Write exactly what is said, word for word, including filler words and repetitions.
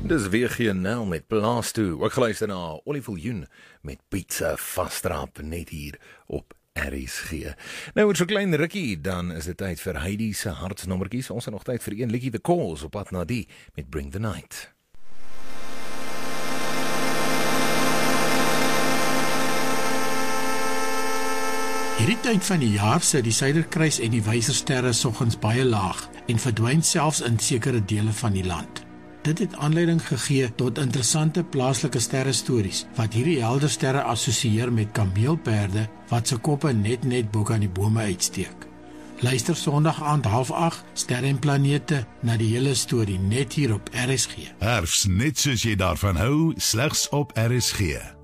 Dis weer geen Nel met Plaas toe. Ook geluister na Ollie Viljoen met Pizza Vastrap net hier op R S G. Nou, het so klein rukkie, dan is dit tyd vir Heidi se hartsnommertjies. Ons het nog tyd vir een liedjie The Cause op pad na die met Bring the Night. Hierdie tyd van die jaar sit die Suiderkruis en die Wysersterre soggens baie laag en verdwyn selfs in sekere dele van die land. Dit het aanleiding gegee tot interessante plaaslike sterrestories wat hierdie helder sterre assosieer met kameelperde wat se koppe net net bo aan die bome uitsteek. Luister Sondag aand half agt, Sterre en Planete, na die hele storie net hier op R S G. Herfs net soos jy daarvan hou, slegs op R S G.